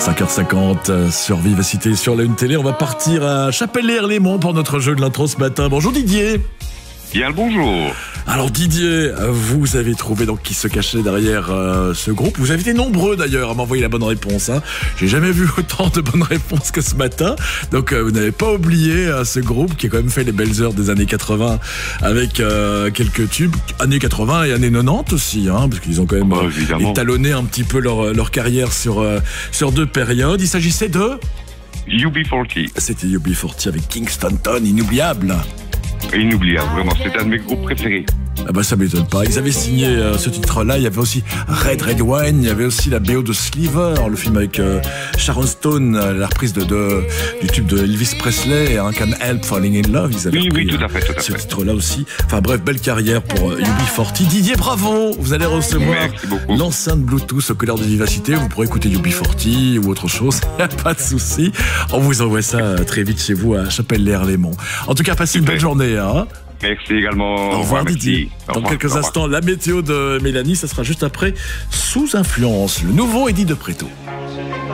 5h50 sur Vivacité, sur la Une Télé. On va partir à Chapelle-les-Herlémont pour notre jeu de l'intro ce matin. Bonjour Didier. Bien le bonjour. Alors Didier, vous avez trouvé donc qui se cachait derrière ce groupe. Vous avez été nombreux d'ailleurs à m'envoyer la bonne réponse. J'ai jamais vu autant de bonnes réponses que ce matin. Donc vous n'avez pas oublié ce groupe qui a quand même fait les belles heures des années 80 avec quelques tubes. Années 80 et années 90 aussi, parce qu'ils ont quand même étalonné un petit peu leur carrière sur deux périodes. Il s'agissait de UB40. C'était UB40 avec Kingston, inoubliable. Inoubliable, vraiment, c'est un de mes groupes préférés. Ah bah ça m'étonne pas. Ils avaient signé ce titre-là. Il y avait aussi Red Wine. Il y avait aussi la BO de Sliver, le film avec Sharon Stone, la reprise du tube de Elvis Presley, Can't Help Falling in Love. Ils avaient oui, tout à fait. Ce titre-là aussi. Enfin bref, belle carrière pour UB40. Didier, bravo. Vous allez recevoir l'enceinte Bluetooth au colère de Vivacité. Vous pourrez écouter UB40 ou autre chose. Pas de souci. On vous envoie ça très vite chez vous à Chapelle-les-Herlémont. En tout cas, passez une belle journée. Merci également. Au revoir Didier. Dans quelques instants, la météo de Mélanie, ça sera juste après Sous Influence, le nouveau Eddie de Préto.